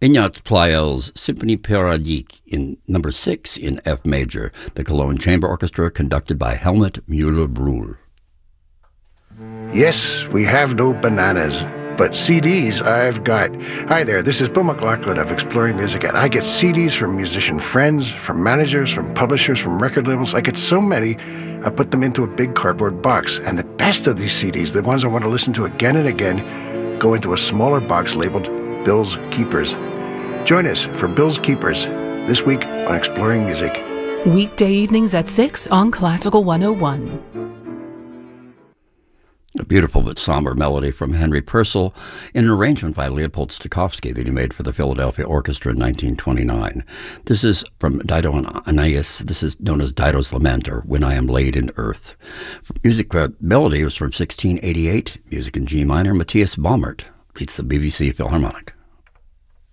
Ignaz Pleyel's Symphonie Périodique in number 6 in F major, the Cologne Chamber Orchestra conducted by Helmut Müller-Brühl. Yes, we have no bananas, but CDs I've got. Hi there, this is Bill McLaughlin of Exploring Music, and I get CDs from musician friends, from managers, from publishers, from record labels. I get so many, I put them into a big cardboard box. And the best of these CDs, the ones I want to listen to again and again, go into a smaller box labeled Bill's Keepers. Join us for Bill's Keepers this week on Exploring Music. Weekday evenings at 6 on Classical 101. A beautiful but somber melody from Henry Purcell in an arrangement by Leopold Stokowski that he made for the Philadelphia Orchestra in 1929. This is from Dido and Aeneas. This is known as Dido's Lament, or When I Am Laid in Earth. Music melody was from 1688. Music in G minor. Matthias Baumert leads the BBC Philharmonic.